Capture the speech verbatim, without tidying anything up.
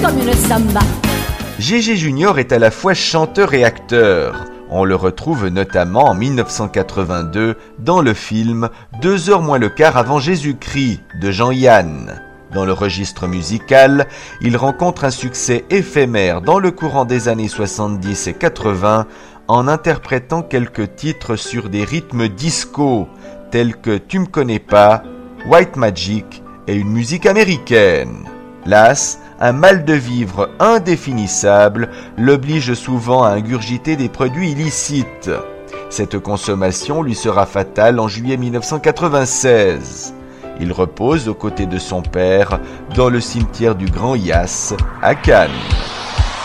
comme une samba. Gégé Junior est à la fois chanteur et acteur. On le retrouve notamment en mille neuf cent quatre-vingt-deux dans le film Deux heures moins le quart avant Jésus-Christ de Jean-Yann. Dans le registre musical, il rencontre un succès éphémère dans le courant des années soixante-dix et quatre-vingts en interprétant quelques titres sur des rythmes disco tels que Tu me connais pas, White Magic et une musique américaine. Las, un mal de vivre indéfinissable l'oblige souvent à ingurgiter des produits illicites. Cette consommation lui sera fatale en juillet mille neuf cent quatre-vingt-seize. Il repose aux côtés de son père dans le cimetière du Grand Yass à Cannes.